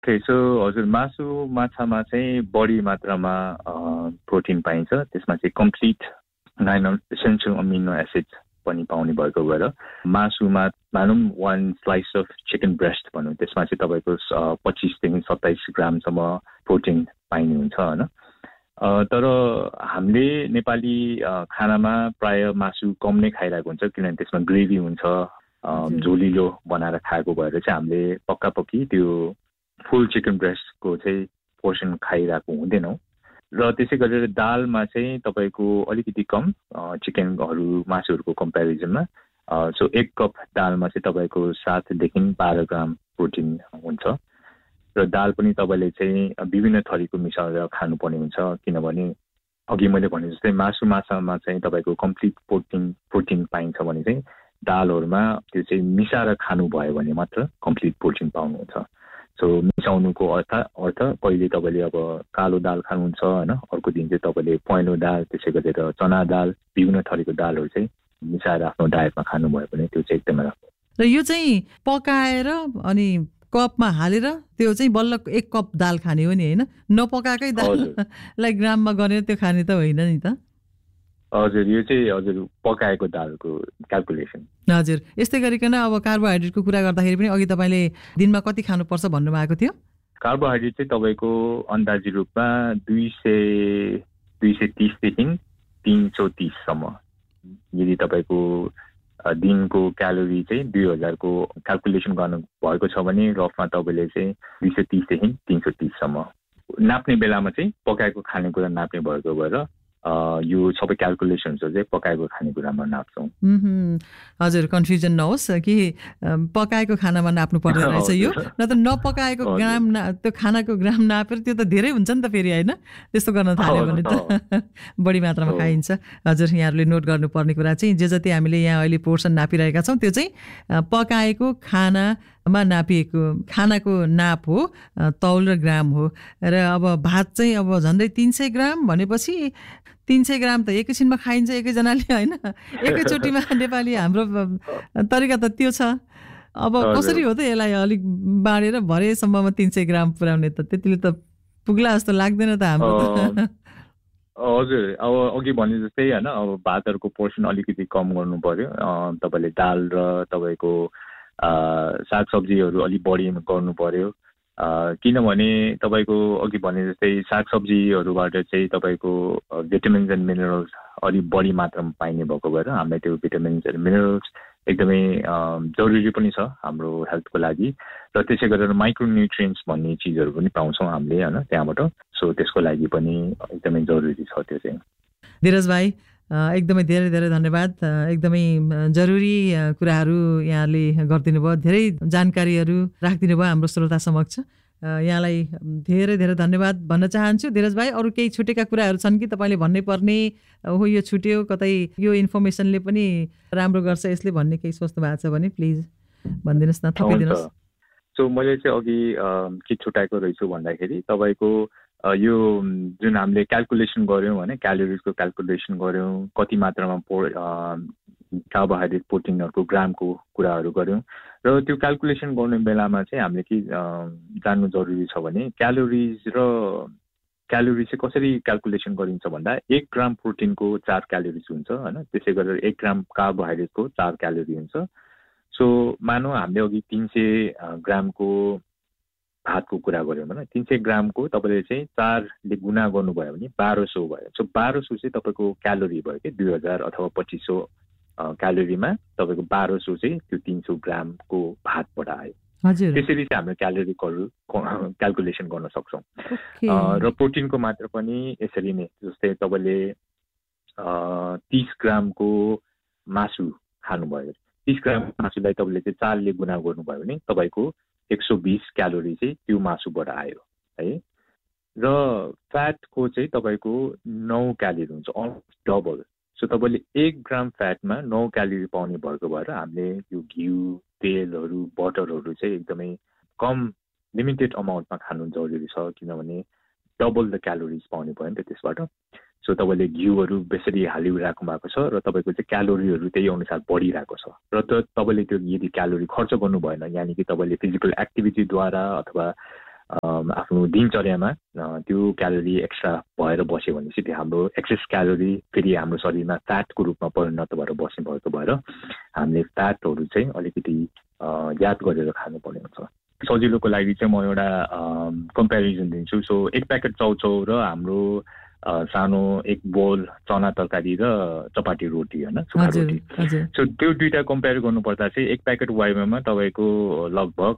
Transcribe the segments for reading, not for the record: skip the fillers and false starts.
Okay so हजुर मासु माछामा चाहिँ बढी मात्रामा प्रोटिन पाइन्छ त्यसमा चाहिँ कम्प्लिट 9 एसेन्शियल अमिनो एसिड्स पनि पाउने भएको भएर मासुमा भनौँ 1 स्लाइस अफ चिकन ब्रेस्ट भनौँ त्यसमा चाहिँ तपाईँको 25 देखि 27 ग्रामसम्म प्रोटिन पाइने हुन्छ होइन तर हामीले नेपाली खानामा प्राय मासु कम नै खाइरहेको हुन्छ किनभने त्यसमा ग्रेभी हुन्छ झोलिलो बनाएर खाएको भएर चाहिँ हामीले पक्की त्यो फुल चिकन ब्रेस्टको चाहिँ पोर्सन खाइरहेको हुँदैनौँ र त्यसै गरेर दालमा चाहिँ तपाईँको अलिकति कम चिकनहरू मासुहरूको कम्पेरिजनमा सो 1 कप दालमा चाहिँ तपाईँको 7 देखि 12 ग्राम प्रोटिन हुन्छ र दाल पनि तपाईँले चाहिँ विभिन्न थरीको मिसाएर खानुपर्ने हुन्छ किनभने अघि मैले भने जस्तै मासु माछामा चाहिँ तपाईँको कम्प्लिट प्रोटिन पाइन्छ भने चाहिँ दालहरूमा त्यो चाहिँ मिसाएर खानुभयो भने मात्र कम्प्लिट प्रोटिन पाउनुहुन्छ सो मिसाउनुको अर्थ कहिले तपाईँले अब कालो दाल खानुहुन्छ होइन अर्को दिन चाहिँ तपाईँले पहेँलो दाल त्यसै गरेर चना दाल विभिन्न थरीको दालहरू चाहिँ मिसाएर आफ्नो डायटमा खानुभयो भने त्यो चाहिँ एकदमै राम्रो र यो चाहिँ पकाएर अनि कपमा हालेर त्यो चाहिँ बल्ल 1 कप दाल खाने हो नि होइन नपकाएकै दाललाई ग्राममा गरेर त्यो खाने त होइन नि त हजुर यो चाहिँ हजुर पकाएको दालको क्याल्कुलेसन हजुर यस्तै गरिकन अब कार्बोहाइड्रेटको कुरा गर्दाखेरि पनि अघि तपाईँले दिनमा कति खानुपर्छ भन्नुभएको थियो कार्बोहाइड्रेट चाहिँ तपाईँको अन्दाजी रूपमा 230 देखि 330 सम्म यदि तपाईँको दिनको क्यालोरी चाहिँ 2000 को क्याल्कुलेसन गर्नु भएको छ भने रफमा तपाईँले चाहिँ 230 देखि 330 सम्म नाप्ने बेलामा चाहिँ पकाएको खानेकुरा नाप्ने भएको भएर यो सबै क्याल्कुलेसन्सहरू चाहिँ पकाएको खानेकुरामा नाप्छौँ हजुर कन्फ्युजन नहोस् कि पकाएको खानामा नाप्नु पर्ने रहेछ यो न त नपकाएको ग्राम त्यो खानाको ग्राम नापेर त्यो त धेरै हुन्छ नि त फेरि होइन त्यस्तो गर्न थाल्यो भने त बढी मात्रामा खाइन्छ हजुर यहाँहरूले नोट गर्नुपर्ने कुरा चाहिँ जे जति हामीले यहाँ अहिले पोर्सन नापिरहेका छौँ त्यो चाहिँ पकाएको खानामा नापिएको खानाको नाप हो तौल र ग्राम हो र अब भात चाहिँ अब झन्डै 300 ग्राम भनेपछि 300 ग्राम त एकैछिनमा खाइन्छ एकैजनाले होइन एकैचोटिमा नेपाली हाम्रो तरिका त त्यो छ अब कसरी हो त यसलाई अलिक बाँडेर भरेसम्ममा 300 ग्राम पुर्याउने त त्यतिले त पुग्ला जस्तो लाग्दैन त हाम्रो हजुर अब अघि भने जस्तै होइन अब भातहरूको पोर्सन अलिकति कम गर्नु पर्यो तपाईँले दाल र तपाईँको सागसब्जीहरू अलिक बढी गर्नु पर्यो किनभने तपाईँको अघि भने जस्तै सागसब्जीहरूबाट चाहिँ तपाईँको भिटामिन्स एन्ड मिनरल्स अलिक बढी मात्रामा पाइने भएको भएर हामीलाई त्यो भिटामिन्स एन्ड मिनरल्स एकदमै जरुरी पनि छ हाम्रो हेल्थको लागि र त्यसै गरेर माइक्रोन्युट्रियन्ट्स भन्ने चिजहरू पनि पाउँछौँ हामीले होइन त्यहाँबाट सो त्यसको लागि पनि एकदमै जरुरी छ त्यो चाहिँ धीरज भाइ एकदमै धेरै धेरै धन्यवाद एकदमै जरुरी कुराहरू यहाँले गरिदिनु भयो धेरै जानकारीहरू राखिदिनु भयो हाम्रो श्रोता समक्ष यहाँलाई धेरै धेरै धन्यवाद भन्न चाहन्छु धीरज भाइ अरू केही छुटेका कुराहरू छन् कि तपाईँले भन्नै पर्ने हो यो छुट्यो कतै यो इन्फर्मेसनले पनि राम्रो गर्छ यसले भन्ने केही सोच्नु भएको छ भने प्लिज भनिदिनुहोस् न थपिदिनुहोस् सो मैले चाहिँ अघि के छुट्याएको रहेछु भन्दाखेरि तपाईँको यो जुन हामीले क्याल्कुलेसन गऱ्यौँ होइन क्यालोरिजको क्याल्कुलेसन गऱ्यौँ कति मात्रामा कार्बोहाइड्रेट प्रोटिनहरूको ग्रामको कुराहरू गऱ्यौँ र त्यो क्याल्कुलेसन गर्ने बेलामा चाहिँ हामीले के जान्नु जरुरी छ भने क्यालोरी चाहिँ कसरी क्याल्कुलेसन गरिन्छ भन्दा 1 ग्राम प्रोटिनको 4 क्यालोरिज हुन्छ होइन त्यसै गरेर 1 ग्राम कार्बोहाइड्रेटको 4 क्यालोरी हुन्छ सो मानौँ हामीले अघि 300 ग्रामको भातको कुरा गऱ्यौँ होइन 300 ग्रामको तपाईँले चाहिँ 4ले गुणा गर्नुभयो भने 1200 भयो सो 1200 चाहिँ तपाईँको क्यालोरी भयो कि 2000 अथवा 2500 क्यालोरीमा तपाईँको 1200 चाहिँ त्यो 300 ग्रामको भातबाट आयो त्यसरी चाहिँ हामीले क्यालोरीहरू क्याल्कुलेसन गर्न सक्छौँ र प्रोटिनको मात्रा पनि यसरी नै जस्तै तपाईँले 30 ग्रामको मासु खानुभयो 30 ग्राम मासुलाई तपाईँले चाहिँ 4ले गुणा गर्नुभयो भने तपाईँको 120 क्यालोरी चाहिँ त्यो मासुबाट आयो है र फ्याटको चाहिँ तपाईँको 9 क्यालोरी हुन्छ अलमोस्ट डबल सो तपाईँले 1 ग्राम फ्याटमा 9 क्यालोरी पाउने भएको भएर हामीले यो घिउ तेलहरू बटरहरू चाहिँ एकदमै कम लिमिटेड अमाउन्टमा खानु जरुरी छ किनभने डबल द क्यालोरिज पाउने भयो नि त त्यसबाट सो तपाईँले घिउहरू बेसरी हालिरहेको भएको छ र तपाईँको चाहिँ क्यालोरीहरू त्यही अनुसार बढिरहेको छ र तपाईँले त्यो यदि क्यालोरी खर्च गर्नु भएन यानि कि तपाईँले फिजिकल एक्टिभिटीद्वारा अथवा आफ्नो दिनचर्यामा त्यो क्यालोरी एक्स्ट्रा भएर बस्यो भने चाहिँ त्यो हाम्रो एक्सेस क्यालोरी फेरि हाम्रो शरीरमा फ्याटको रूपमा परिणत भएर बस्ने भएको भएर हामीले फ्याटहरू चाहिँ अलिकति याद गरेर खानुपर्ने हुन्छ। सजिलोको लागि चाहिँ म एउटा कम्पेरिजन दिन्छु। सो एक प्याकेट चाउचाउ र हाम्रो सानो एक बोल चना तरकारी र चपाती रोटी होइन, सुक्खा रोटी। सो त्यो दुईटा कम्पेयर गर्नुपर्दा चाहिँ एक प्याकेट वाइवामा तपाईँको लगभग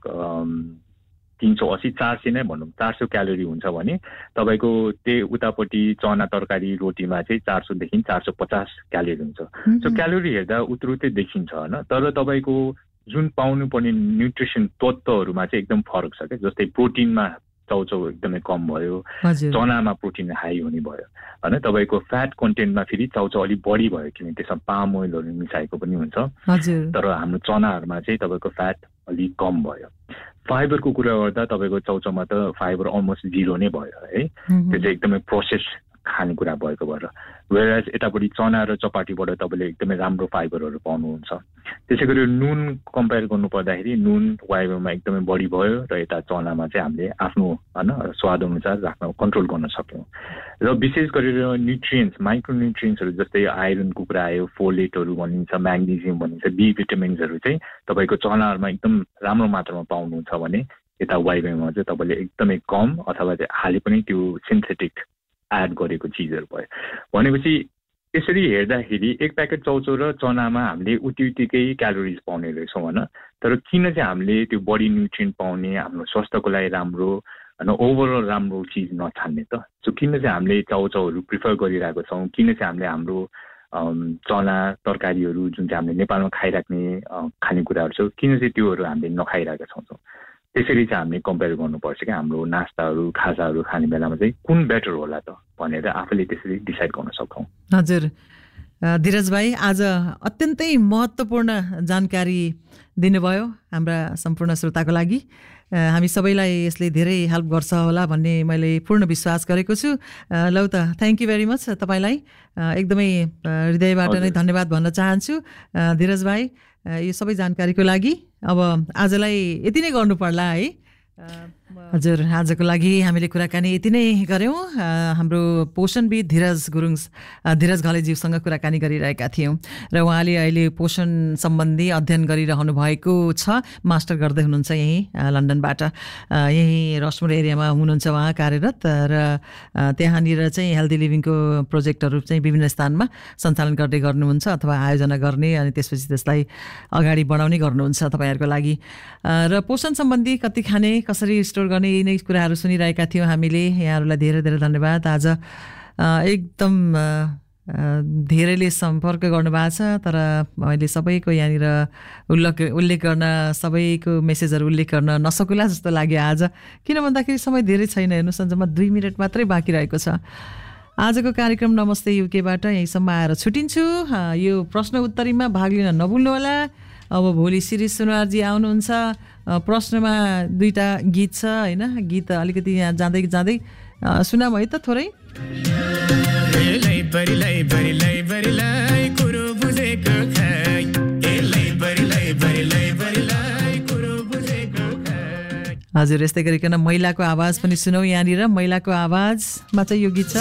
380-400 नै भनौँ 400 क्यालोरी हुन्छ भने तपाईँको त्यही उतापट्टि चना तरकारी रोटीमा चाहिँ 400 देखि 450 क्यालोरी हुन्छ। सो क्यालोरी हेर्दा उत्रुतै देखिन्छ होइन, तर तपाईँको जुन पाउनुपर्ने न्युट्रिसन तत्त्वहरूमा चाहिँ एकदम फरक छ क्या। जस्तै प्रोटिनमा चाउचाउ एकदमै कम भयो, चनामा प्रोटिन हाई हुने भयो होइन। तपाईँको फ्याट कन्टेन्टमा फेरि चाउचाउ अलिक बढी भयो किनभने त्यसमा पाम ओइलहरू मिसाएको पनि हुन्छ, तर हाम्रो चनाहरूमा चाहिँ तपाईँको फ्याट अलिक कम भयो। फाइबरको कुरा गर्दा तपाईँको चाउचाउमा त फाइबर अलमोस्ट 0 नै भयो है, त्यो चाहिँ एकदमै प्रोसेस खानेकुरा भएको भएर। वेयरएज यतापट्टि चना र चपाटीबाट तपाईँले एकदमै राम्रो फाइबरहरू पाउनुहुन्छ। त्यसै गरी नुन कम्पेयर गर्नुपर्दाखेरि नुन वाइवामा एकदमै बढी भयो र यता चनामा चाहिँ हामीले आफ्नो होइन स्वाद अनुसार राख्न कन्ट्रोल गर्न सक्यौँ। र विशेष गरेर न्युट्रियन्ट्स माइक्रो न्युट्रियन्ट्सहरू जस्तै आइरनको कुरा आयो, फोलेटहरू भनिन्छ, म्याग्नेसियम भनिन्छ, बी भिटामिन्सहरू चाहिँ तपाईँको चनाहरूमा एकदम राम्रो मात्रामा पाउनुहुन्छ भने यता वाइवामा चाहिँ तपाईँले एकदमै कम अथवा चाहिँ हाले पनि त्यो सिन्थेटिक एड गरेको चिजहरू भयो। भनेपछि यसरी हेर्दाखेरि एक प्याकेट चाउचाउ र चनामा हामीले उतिकै क्यालोरिज पाउने रहेछौँ होइन, तर किन चाहिँ हामीले त्यो बडी न्युट्रियन्ट पाउने हाम्रो स्वास्थ्यको लागि राम्रो होइन ओभरअल राम्रो चिज नछान्ने त? सो किन चाहिँ हामीले चाउचाउहरू प्रिफर गरिरहेको छौँ, किन चाहिँ हामीले हाम्रो चना तरकारीहरू जुन चाहिँ हामीले नेपालमा खाइराख्ने खानेकुराहरू छ किन चाहिँ त्योहरू हामीले नखाइरहेका छौँ? त्यसरी चाहिँ हामीले कम्पेयर गर्नुपर्छ क्या। हाम्रो नास्ताहरू खाजाहरू खाने बेलामा चाहिँ कुन बेटर होला त भनेर आफैले त्यसरी डिसाइड गर्न सक्छौँ। हजुर धीरज भाइ, आज अत्यन्तै महत्त्वपूर्ण जानकारी दिनुभयो हाम्रा सम्पूर्ण श्रोताको लागि। हामी सबैलाई यसले धेरै हेल्प गर्छ होला भन्ने मैले पूर्ण विश्वास गरेको छु। लौ त थ्याङ्क यू भेरी मच तपाईँलाई, एकदमै हृदयबाट नै धन्यवाद भन्न चाहन्छु धीरज भाइ यो सबै जानकारीको लागि। अब आजलाई यति नै गर्नु पर्ला है। हजुर आजको लागि हामीले कुराकानी यति नै गऱ्यौँ। हाम्रो पोषणविद धीरज घलेज्यूसँग कुराकानी गरिरहेका थियौँ र उहाँले अहिले पोषण सम्बन्धी अध्ययन गरिरहनु भएको छ, मास्टर गर्दै हुनुहुन्छ यहीँ लन्डनबाट। यहीँ रसमुर एरियामा हुनुहुन्छ उहाँ कार्यरत र त्यहाँनिर चाहिँ हेल्दी लिभिङको प्रोजेक्टहरू चाहिँ विभिन्न स्थानमा सञ्चालन गर्दै गर्नुहुन्छ अथवा आयोजना गर्ने अनि त्यसपछि त्यसलाई अगाडि बढाउने गर्नुहुन्छ तपाईँहरूको लागि। र पोषण सम्बन्धी कति खाने कसरी स्टोर गर्ने यी नै कुराहरू सुनिरहेका थियौँ हामीले। यहाँहरूलाई धेरै धेरै धन्यवाद। आज एकदम धेरैले सम्पर्क गर्नुभएको छ, तर मैले सबैको यहाँनिर उल्लेख गर्न सबैको मेसेजहरू उल्लेख गर्न नसकुला जस्तो लाग्यो आज, किन भन्दाखेरि समय धेरै छैन। हेर्नुहोस् जम्मा 2 मिनट मात्रै बाँकी रहेको छ। आजको कार्यक्रम नमस्ते युकेबाट यहीँसम्म आएर छुटिन्छु। यो प्रश्न उत्तरीमा भाग लिन नभुल्नुहोला। अब भोलि शिरीष सुनवारजी आउनुहुन्छ। प्रश्नमा 2टा गीत छ होइन, गीत अलिकति यहाँ जाँदै जाँदै सुनाम है त थोरै। हजुर यस्तै गरिकन महिलाको आवाज पनि सुनौ। यहाँनिर महिलाको आवाजमा चाहिँ यो गीत छ।